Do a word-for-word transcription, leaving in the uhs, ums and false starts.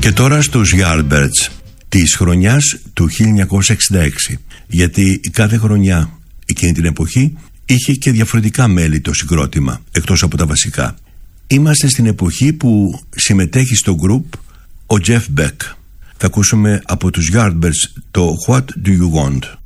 Και τώρα στους Yardbirds της χρονιάς του χίλια εννιακόσια εξήντα έξι, γιατί κάθε χρονιά εκείνη την εποχή είχε και διαφορετικά μέλη το συγκρότημα εκτός από τα βασικά. Είμαστε στην εποχή που συμμετέχει στο group ο Jeff Beck. Θα ακούσουμε από τους Yardbirds το What Do You Want.